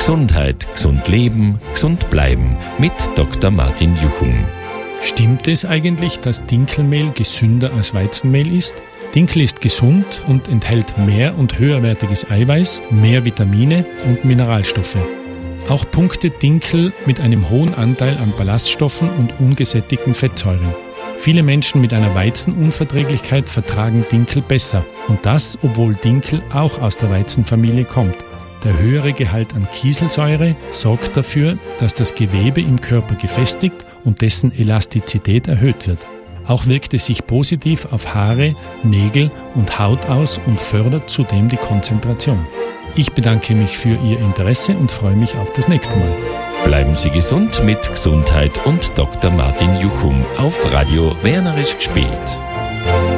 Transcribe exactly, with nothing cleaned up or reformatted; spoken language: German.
Gesundheit, gesund leben, gesund bleiben mit Doktor Martin Juchum. Stimmt es eigentlich, dass Dinkelmehl gesünder als Weizenmehl ist? Dinkel ist gesund und enthält mehr und höherwertiges Eiweiß, mehr Vitamine und Mineralstoffe. Auch punktet Dinkel mit einem hohen Anteil an Ballaststoffen und ungesättigten Fettsäuren. Viele Menschen mit einer Weizenunverträglichkeit vertragen Dinkel besser. Und das, obwohl Dinkel auch aus der Weizenfamilie kommt. Der höhere Gehalt an Kieselsäure sorgt dafür, dass das Gewebe im Körper gefestigt und dessen Elastizität erhöht wird. Auch wirkt es sich positiv auf Haare, Nägel und Haut aus und fördert zudem die Konzentration. Ich bedanke mich für Ihr Interesse und freue mich auf das nächste Mal. Bleiben Sie gesund mit Gesundheit und Doktor Martin Juchum auf Radio Wernerisch gespielt.